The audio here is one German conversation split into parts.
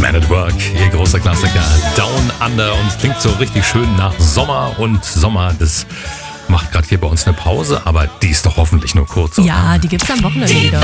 Man at Work, ihr großer Klassiker Down Under und klingt so richtig schön nach Sommer und Sommer, das macht gerade hier bei uns eine Pause, aber die ist doch hoffentlich nur kurz. Oder? Ja, die gibt's am Wochenende wieder.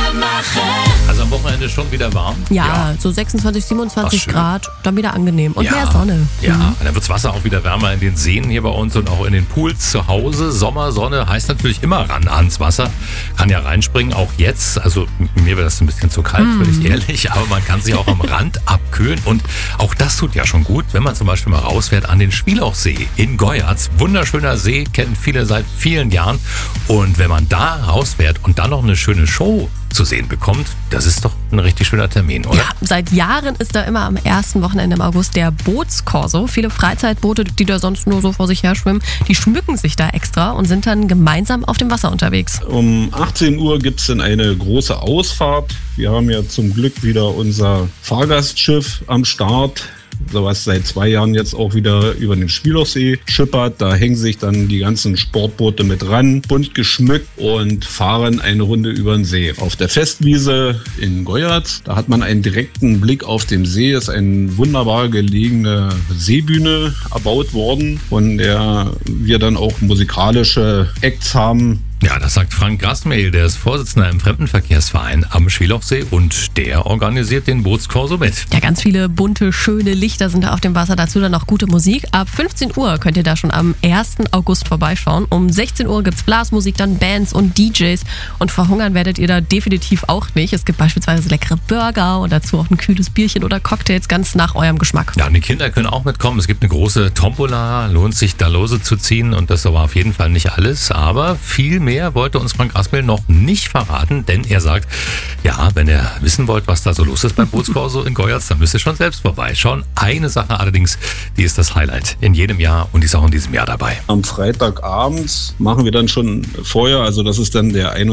Also am Wochenende schon wieder warm? Ja, so 26, 27 Grad, dann wieder angenehm und mehr Sonne. Ja, und dann wirds Wasser auch wieder wärmer in den Seen hier bei uns und auch in den Pools zu Hause. Sommer, Sonne heißt natürlich immer ran ans Wasser. Kann ja reinspringen, auch jetzt. Also mir wäre das ein bisschen zu kalt, bin ich ehrlich, aber man kann sich auch am Rand abkühlen und auch das tut ja schon gut, wenn man zum Beispiel mal rausfährt an den Schwielauchsee in Goyatz. Wunderschöner See, kennen viele seit vielen Jahren und wenn man da rausfährt und dann noch eine schöne Show zu sehen bekommt, das ist doch ein richtig schöner Termin, oder? Ja, seit Jahren ist da immer am ersten Wochenende im August der Bootskorso. Viele Freizeitboote, die da sonst nur so vor sich her schwimmen, die schmücken sich da extra und sind dann gemeinsam auf dem Wasser unterwegs. Um 18 Uhr gibt es dann eine große Ausfahrt. Wir haben ja zum Glück wieder unser Fahrgastschiff am Start, was seit 2 Jahren jetzt auch wieder über den Schwielauchsee schippert. Da hängen sich dann die ganzen Sportboote mit ran, bunt geschmückt und fahren eine Runde über den See. Auf der Festwiese in Goyatz, da hat man einen direkten Blick auf den See. Ist eine wunderbar gelegene Seebühne erbaut worden, von der wir dann auch musikalische Acts haben. Ja, das sagt Frank Grassmehl, der ist Vorsitzender im Fremdenverkehrsverein am Schwielauchsee und der organisiert den Bootskorso mit. Ja, ganz viele bunte, schöne Lichter sind da auf dem Wasser, dazu dann auch gute Musik. Ab 15 Uhr könnt ihr da schon am 1. August vorbeischauen. Um 16 Uhr gibt's Blasmusik, dann Bands und DJs und verhungern werdet ihr da definitiv auch nicht. Es gibt beispielsweise leckere Burger und dazu auch ein kühles Bierchen oder Cocktails, ganz nach eurem Geschmack. Ja, und die Kinder können auch mitkommen. Es gibt eine große Tombola, lohnt sich da Lose zu ziehen und das war auf jeden Fall nicht alles, aber viel mehr wollte uns Frank Grassmehl noch nicht verraten, denn er sagt, ja, wenn ihr wissen wollt, was da so los ist beim Bootskorso in Goyatz, dann müsst ihr schon selbst vorbeischauen. Eine Sache allerdings, die ist das Highlight in jedem Jahr und die ist auch in diesem Jahr dabei. Am Freitagabend machen wir dann schon vorher, also das ist dann der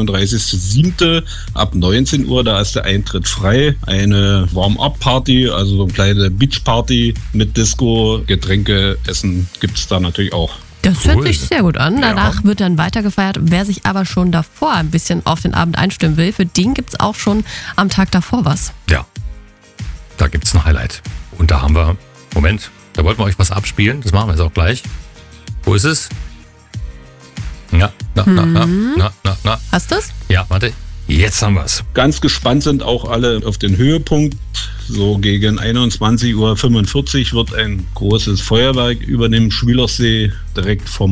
31.07. ab 19 Uhr, da ist der Eintritt frei. Eine Warm-up-Party, also so eine kleine Beach-Party mit Disco, Getränke, Essen gibt es da natürlich auch. Das hört sich sehr gut an. Danach wird dann weitergefeiert. Wer sich aber schon davor ein bisschen auf den Abend einstimmen will, für den gibt es auch schon am Tag davor was. Ja, da gibt es ein Highlight. Und da haben wir, Moment, da wollten wir euch was abspielen. Das machen wir jetzt auch gleich. Wo ist es? Na. Hast du's? Ja, warte. Jetzt haben wir es. Ganz gespannt sind auch alle auf den Höhepunkt. So gegen 21.45 Uhr wird ein großes Feuerwerk über dem Schwielauchsee direkt vom